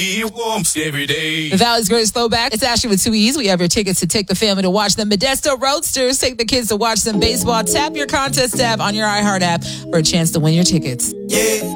It warms every day. The Valley's greatest throwback. It's Ashley with 2 E's. We have your tickets to take the family to watch the Modesto Roadsters. Take the kids to watch some baseball. Tap your contest tab on your iHeart app for a chance to win your tickets. Yeah.